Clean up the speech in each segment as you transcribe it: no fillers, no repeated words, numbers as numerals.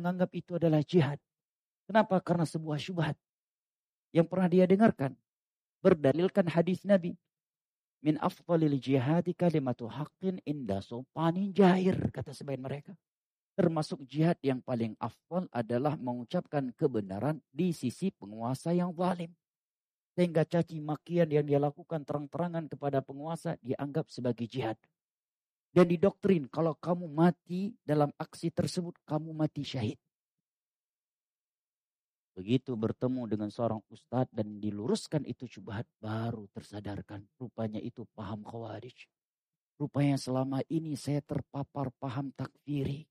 menganggap itu adalah jihad. Kenapa? Karena sebuah syubhat yang pernah dia dengarkan. Berdalilkan hadis Nabi. Min afdalil jihadi kalimatu haqqin inda sultanin jair, kata sebagian mereka. Termasuk jihad yang paling afdal adalah mengucapkan kebenaran di sisi penguasa yang zalim. Sehingga caci makian yang dia lakukan terang-terangan kepada penguasa dianggap sebagai jihad. Dan didoktrin kalau kamu mati dalam aksi tersebut, kamu mati syahid. Begitu bertemu dengan seorang ustadz dan diluruskan itu syubhat, baru tersadarkan. Rupanya itu paham khawarij. Rupanya selama ini saya terpapar paham takfiri.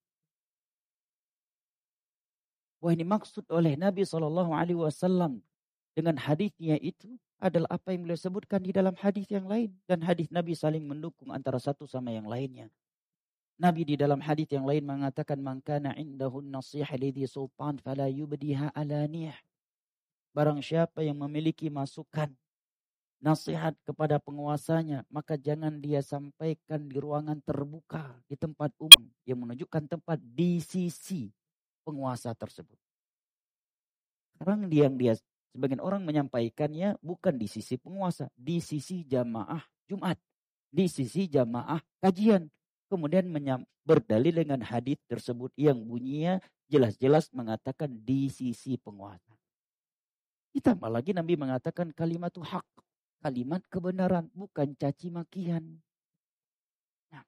Wah, ini maksud oleh Nabi SAW dengan hadisnya itu adalah apa yang beliau sebutkan di dalam hadis yang lain. Dan hadis Nabi saling mendukung antara satu sama yang lainnya. Nabi di dalam hadis yang lain mengatakan, man kana indahu nasihah lidhi sultan fala yubdiha alaniyah. Barang siapa yang memiliki masukan, nasihat kepada penguasanya, maka jangan dia sampaikan di ruangan terbuka, di tempat umum, yang menunjukkan tempat di sisi penguasa tersebut. Sekarang dia sebagian orang menyampaikannya bukan di sisi penguasa, di sisi jamaah Jumat, di sisi jamaah kajian. Kemudian berdalil dengan hadis tersebut yang bunyinya jelas-jelas mengatakan di sisi penguasa. Ditambah lagi Nabi mengatakan kalimat hak, kalimat kebenaran, bukan caci makian. Nah,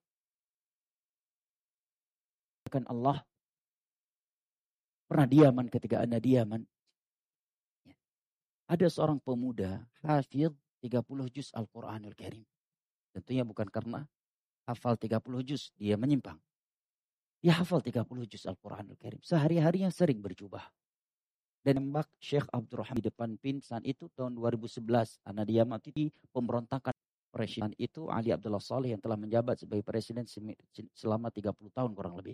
kan Allah pernah diaman ketika Anda diaman. Ya. Ada seorang pemuda hafidh 30 juz Al-Quranul Karim. Tentunya bukan karena hafal 30 juz dia menyimpang. Dia hafal 30 juz Al-Quranul Karim. Sehari-harinya sering berjubah. Dan nembak Syekh Abdurrahman di depan PIN saat itu tahun 2011. Karena dia mati di pemberontakan presiden itu Ali Abdullah Saleh yang telah menjabat sebagai presiden selama 30 tahun kurang lebih.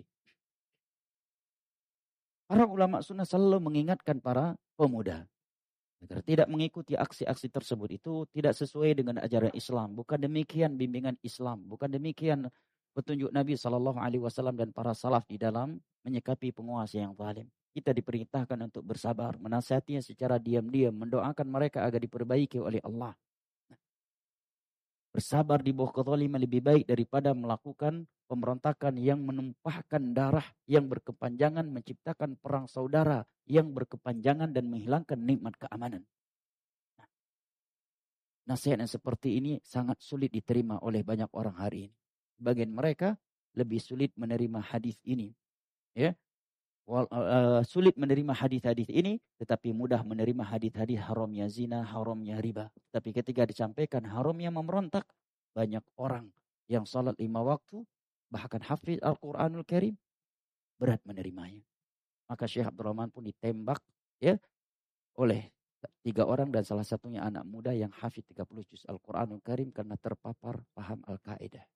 Para ulama sunnah selalu mengingatkan para pemuda agar tidak mengikuti aksi-aksi tersebut. Itu tidak sesuai dengan ajaran Islam. Bukan demikian bimbingan Islam. Bukan demikian petunjuk Nabi SAW dan para salaf di dalam menyikapi penguasa yang zalim. Kita diperintahkan untuk bersabar, menasihatinya secara diam-diam, mendoakan mereka agar diperbaiki oleh Allah. Bersabar di bawah kezaliman lebih baik daripada melakukan pemberontakan yang menumpahkan darah, yang berkepanjangan, menciptakan perang saudara yang berkepanjangan dan menghilangkan nikmat keamanan. Nah, nasihat yang seperti ini sangat sulit diterima oleh banyak orang hari ini. Bagian mereka lebih sulit menerima hadis ini. Ya, sulit menerima hadis-hadis ini, tetapi mudah menerima hadis-hadis haramnya zina, haramnya riba. Tapi ketika disampaikan haramnya memberontak, banyak orang yang salat 5 waktu, bahkan hafiz Al-Quranul Karim, berat menerimanya. Maka Syekh Abdurrahman pun ditembak ya oleh 3 orang dan salah satunya anak muda yang hafiz 30 juz Al-Quranul Karim karena terpapar paham Al-Qaeda.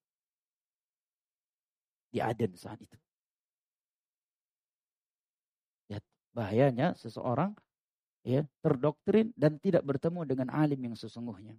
Di Aden saat itu. Ya, bahayanya seseorang ya terdoktrin dan tidak bertemu dengan alim yang sesungguhnya.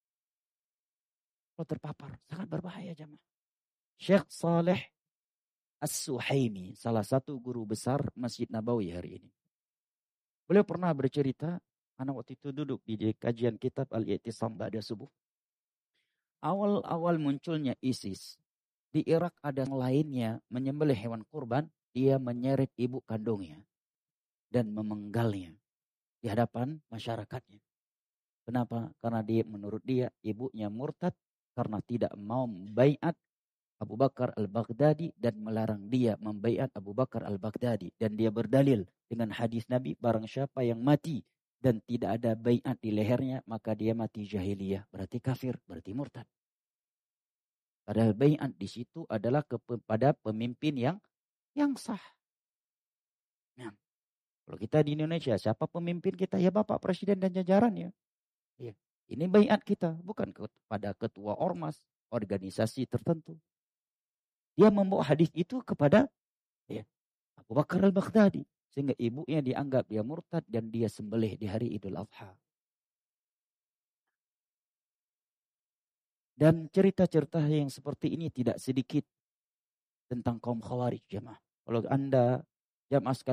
Kalau terpapar sangat berbahaya jemaah. Syekh Saleh As-Suhaimi, salah satu guru besar Masjid Nabawi hari ini. Beliau pernah bercerita, anak waktu itu duduk di kajian kitab Al-I'tisam Ba'da Subuh. Awal-awal munculnya ISIS, di Irak ada yang lainnya menyembelih hewan kurban, dia menyeret ibu kandungnya dan memenggalnya di hadapan masyarakatnya. Kenapa? Karena menurut dia ibunya murtad karena tidak mau membaiat Abu Bakar Al-Baghdadi dan melarang dia membaiat Abu Bakar Al-Baghdadi. Dan dia berdalil dengan hadis Nabi, barang siapa yang mati dan tidak ada baiat di lehernya, maka dia mati jahiliyah. Berarti kafir, berarti murtad. Padahal baiat di situ adalah kepada pemimpin yang sah. Nah, kalau kita di Indonesia, siapa pemimpin kita? Ya Bapak Presiden dan jajarannya. Ya. Ini baiat kita, bukan kepada ketua ormas, organisasi tertentu. Dia membawa hadis itu kepada ya, Abu Bakar Al-Baghdadi. Sehingga ibunya dianggap dia murtad dan dia sembelih di hari Idul Adha. Dan cerita-cerita yang seperti ini tidak sedikit tentang kaum Khawarij jemaah. Kalau Anda jamaah sekalian